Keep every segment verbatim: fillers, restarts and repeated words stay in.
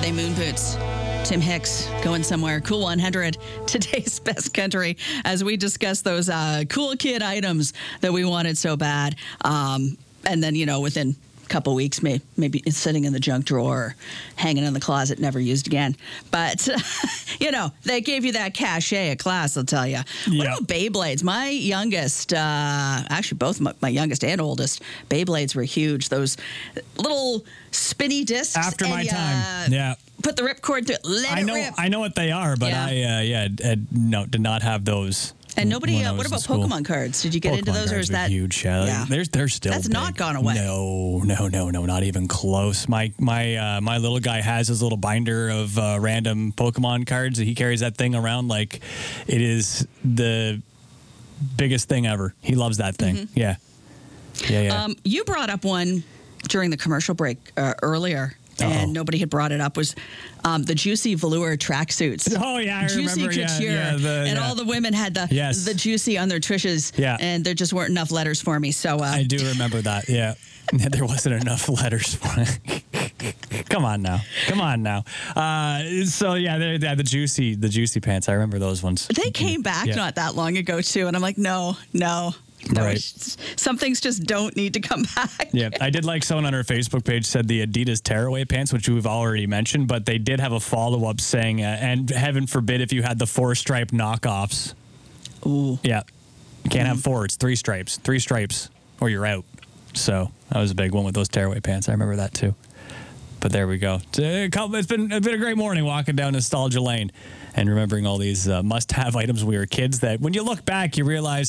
they moon boots? Tim Hicks going somewhere. Cool one hundred, today's best country, as we discuss those uh, cool kid items that we wanted so bad. Um, and then, you know, within a couple weeks, may, maybe it's sitting in the junk drawer, or hanging in the closet, never used again. But, you know, they gave you that cachet at class, I'll tell you. Yeah. What about Beyblades? My youngest, uh, actually both my, my youngest and oldest, Beyblades were huge. Those little spinny discs. After my and, time, uh, yeah. Put the ripcord through it, let I it know, rip. I know what they are, but Yeah. I, uh, yeah, uh, no, did not have those. And nobody, when I uh, what was in about school. Pokemon cards? Did you get Pokemon into those, or cards is were that huge? Yeah, Yeah. They're, they're still That's big. not gone away. No, no, no, no, not even close. My my uh, my little guy has his little binder of uh, random Pokemon cards. He carries that thing around like it is the biggest thing ever. He loves that thing. Mm-hmm. Yeah, yeah, yeah. Um, you brought up one during the commercial break uh, earlier, and Uh-oh. nobody had brought it up, was um, the Juicy Velour tracksuits. Oh, yeah, I Juicy remember, yeah, Couture. yeah, the- and yeah. all the women had the Yes. the Juicy on their tushes, Yeah. and there just weren't enough letters for me. So uh, I do remember that. Yeah, there wasn't enough letters for it. Come on now, come on now. Uh, so yeah, they're, they're the juicy, the juicy pants. I remember those ones. they came back Yeah. not that long ago, too, and I'm like, no, no. No, Right. it's- some things just don't need to come back. Yeah, I did like someone on our Facebook page said the Adidas tearaway pants, which we've already mentioned, but they did have a follow-up saying, uh, and heaven forbid if you had the four-stripe knockoffs. Ooh. Yeah, you can't have four. It's three stripes. Three stripes or you're out. So that was a big one with those tearaway pants. I remember that too. But there we go. It's, a couple, it's been, it's been a great morning walking down nostalgia lane and remembering all these uh, must-have items when we were kids that when you look back, you realize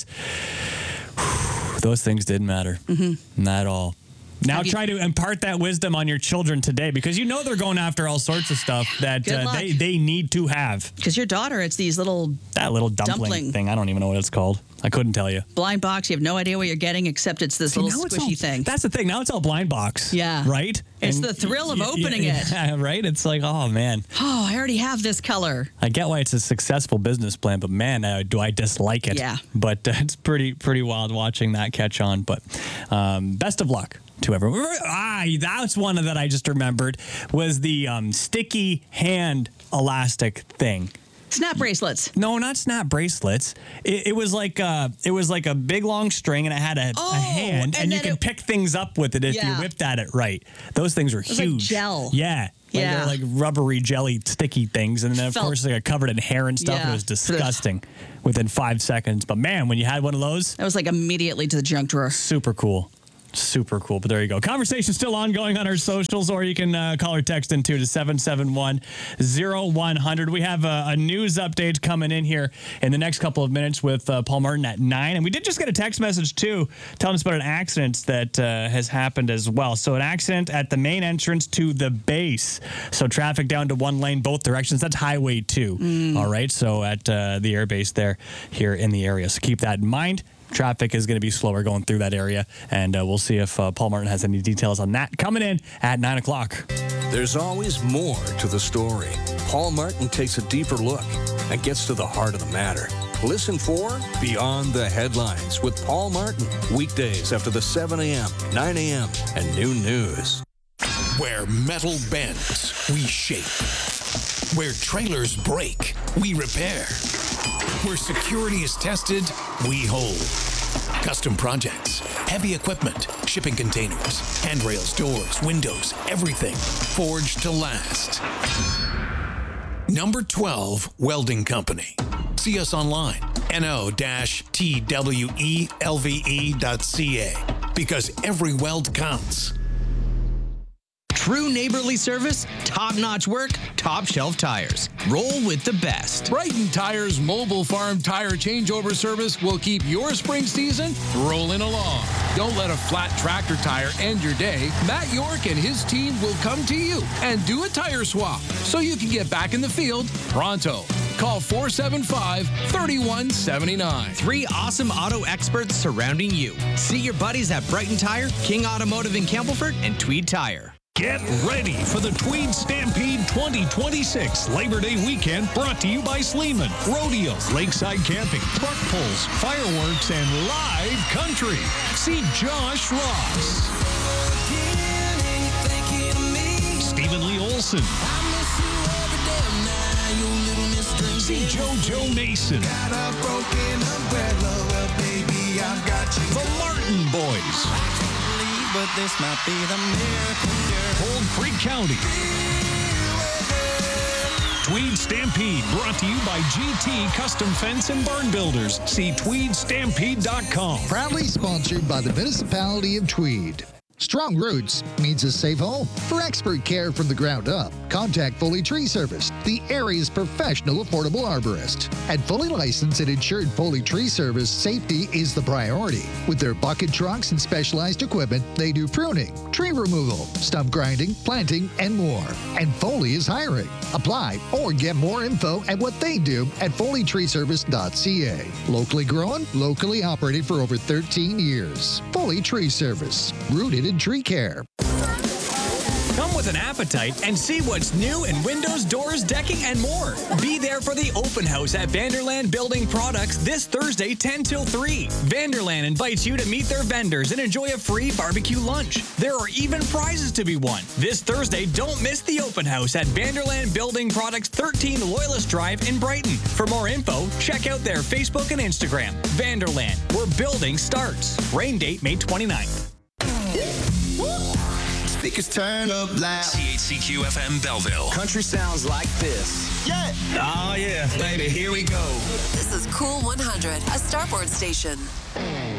whew, those things didn't matter. Mm-hmm. Not at all. Now Have you- try to impart that wisdom on your children today because you know they're going after all sorts of stuff that Good uh, luck. they, they need to have. Because your daughter, it's these little That little dumpling, Dumpling. thing. I don't even know what it's called. I couldn't tell you. blind box. You have no idea what you're getting, except it's this little Now it's squishy all- thing. That's the thing. Now it's all blind box. Yeah. Right? It's the thrill of y- y- opening yeah, it. Yeah, right? It's like, oh, man. Oh, I already have this color. I get why it's a successful business plan, but man, uh, do I dislike it. Yeah. But uh, it's pretty pretty wild watching that catch on. But um, best of luck to everyone. Ah, that's one that I just remembered was the um, sticky hand elastic thing. Snap bracelets. No, not snap bracelets. It, it was like uh, it was like a big long string, and it had a, Oh, a hand, and and, you then could it- pick things up with it if Yeah. you whipped at it right. Those things were was like huge. gel. Yeah. Like Yeah. they're like rubbery jelly sticky things, and then of Felt- course they got covered in hair and stuff. And Yeah. it was disgusting within five seconds. But man, when you had one of those, That was like immediately to the junk drawer. super cool. Super cool. But there you go. Conversation still ongoing on our socials, or you can uh, call or text into to seven seven one, zero one zero zero. We have a, a news update coming in here in the next couple of minutes with uh, Paul Martin at nine. And we did just get a text message, too, telling us about an accident that uh, has happened as well. So an accident at the main entrance to the base. So traffic down to one lane, both directions. That's Highway two. All right. So at uh, the air base there here in the area. So keep that in mind. Traffic is going to be slower going through that area, and uh, we'll see if uh, Paul Martin has any details on that coming in at nine o'clock. There's always more to the story. Paul Martin takes a deeper look and gets to the heart of the matter. Listen for Beyond the Headlines with Paul Martin. Weekdays after the seven a.m., nine a.m., and noon news. Where metal bends, we shape. Where trailers break, we repair. Where security is tested, we hold. Custom projects, heavy equipment, shipping containers, handrails, doors, windows, everything forged to last. Number twelve Welding Company. See us online, N O T W E L V E dot C A, because every weld counts. True neighborly service, top-notch work, top-shelf tires. Roll with the best. Brighton Tire's mobile farm tire changeover service will keep your spring season rolling along. Don't let a flat tractor tire end your day. Matt York and his team will come to you and do a tire swap so you can get back in the field pronto. Call four seven five, three one seven nine. Three awesome auto experts surrounding you. See your buddies at Brighton Tire, King Automotive in Campbellford, and Tweed Tire. Get ready for the Tweed Stampede twenty twenty-six Labor Day weekend, brought to you by Sleeman. Rodeo, lakeside camping, truck pulls, fireworks, and live country. See Josh Ross, Stephen Lee Olson, See JoJo Mason. Got a broken umbrella, well, baby, I've got you. The Martin Boys. I can't believe, but this might be the miracle girl. Cold Creek County. Tweed Stampede, brought to you by G T Custom Fence and Barn Builders. See tweed stampede dot com. Proudly sponsored by the Municipality of Tweed. Strong roots means a safe home. For expert care from the ground up, contact Foley Tree Service, the area's professional affordable arborist. At fully licensed and insured Foley Tree Service, safety is the priority. With their bucket trucks and specialized equipment, they do pruning, tree removal, stump grinding, planting, and more. And Foley is hiring. Apply or get more info at what they do at foley tree service dot c a. Locally grown, locally operated for over thirteen years. Foley Tree Service, rooted in tree care. Come with an appetite and see what's new in windows, doors, decking, and more. Be there for the open house at Vanderland Building Products this Thursday, ten till three. Vanderland invites you to meet their vendors and enjoy a free barbecue lunch. There are even prizes to be won. This Thursday, don't miss the open house at Vanderland Building Products, thirteen Loyalist Drive in Brighton. For more info, check out their Facebook and Instagram. Vanderland, where building starts. Rain date May twenty-ninth. Speakers turn up loud. C H C Q F M Belleville. Country sounds like this. Yeah. Oh, yeah. Baby, here we go. This is Cool one hundred, a Starboard station.